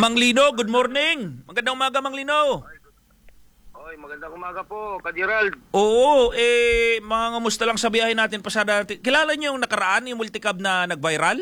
Mang Lino, good morning. Magandang umaga, Mang Lino. Oy, magandang umaga po, Ka-Gerald. Oo, mga ngamusta lang sa biyahe natin pasada natin. Kilala niyo yung nakaraan, yung multicab na nag-viral?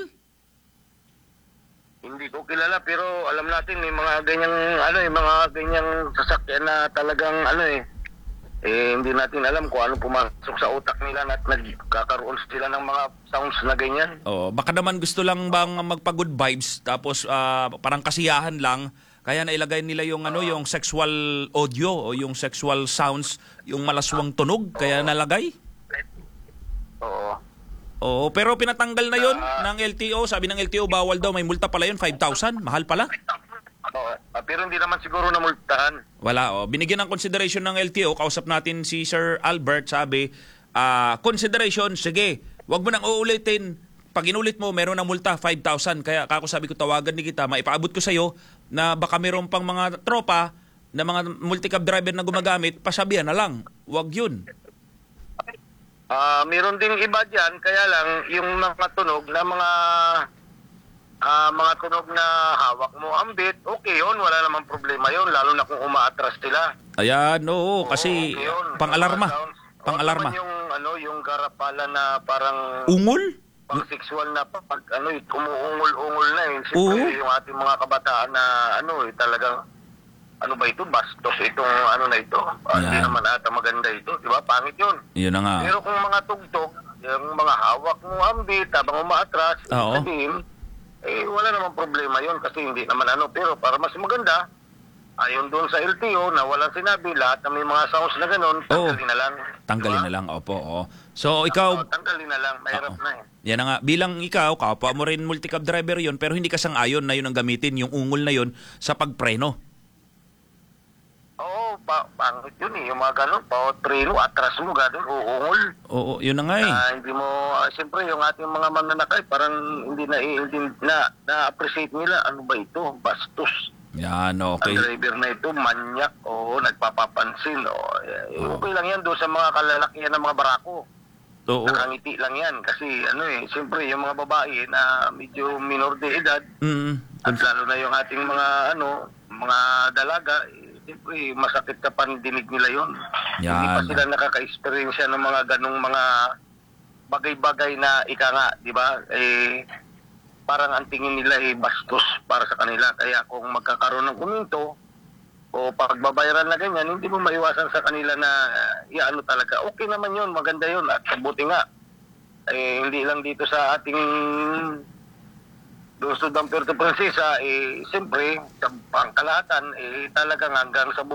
Hindi ko kilala pero alam natin may mga ganyang mga ganyang sasakyan na talagang hindi natin alam kung ano pumasok sa utak nila at nagkakaroon sila ng mga sounds na ganyan. Oo, baka naman gusto lang bang magpa-good vibes tapos parang kasiyahan lang. Kaya nailagay nila yung yung sexual audio o yung sexual sounds, yung malaswang tunog, kaya nalagay. Oo. Oo, pero pinatanggal na yon ng LTO. Sabi ng LTO bawal daw, may multa pala yun, 5,000, mahal pala. Oo, pero hindi naman siguro na multahan. Wala, binigyan ng consideration ng LTO. Kausap natin si Sir Albert, sabi, consideration, sige, wag mo nang uulitin. Pag inulit mo, meron ng multa, 5,000. Kaya ako sabi ko, tawagan ni kita, maipaabot ko sa'yo na baka meron pang mga tropa na mga multicab driver na gumagamit, pasabihan na lang. Wag yun. Meron ding iba dyan, kaya lang yung mga tunog na mga tunog na hawak mo ambit, okay yun, wala namang problema yun, lalo na kung umaatras sila. Ayan, oo, kasi okay yun. pang-alarma. Pang-alarma. Yung garapala na parang Ungol? pang-sexual na umuungol-ungol na eh. Siyempre, yung ating mga kabataan na talagang ano ba ito? Bastos itong na ito. Hindi naman ata maganda ito. Diba? Pangit yun. Yun na nga. Pero kung mga tugtog, yung mga hawak mo ambit, habang umaatras, sabihin, wala namang problema yun kasi hindi naman Pero para mas maganda, ayon doon sa LTO na walang sinabi, lahat na may mga sounds na ganun, tanggalin na lang. Tanggalin na lang, opo. So ikaw... tanggalin na lang, mahirap na eh. Yan na nga. Bilang ikaw, kapwa mo rin multicab driver yun, pero hindi ka sang-ayon na yun ang gamitin, yung ungol na yun, sa pagpreno. Oo, pangit yun eh. Yung mga ganun, pa-treno, atras mo, ganun, uungol. Oo, yun na nga eh. Hindi mo, siyempre, yung ating mga mananakay, parang hindi na-appreciate nila. Ano ba ito? Bastos. Yan, okay. Ang driver na ito, manyak, nagpapapansin. Okay lang yan doon sa mga kalalakihan ng mga barako. Oo. Nakangiti lang yan. Kasi, siyempre, yung mga babae na medyo minor de edad, at lalo na yung ating mga dalaga, siyempre, masakit ka pandinig nila yun. Yan. Hindi pa sila nakaka-experience ng mga ganong mga bagay-bagay na ika nga, di ba? Parang ang tingin nila bastos para sa kanila. Kaya kung magkakaroon ng kuminto o pagbabayaran na ganyan, hindi mo maiwasan sa kanila na talaga. Okay naman yun, maganda yun. At mabuti nga, hindi lang dito sa ating Lungsod ng Puerto Princesa, siyempre, sa pangkalahatan, talagang hanggang sa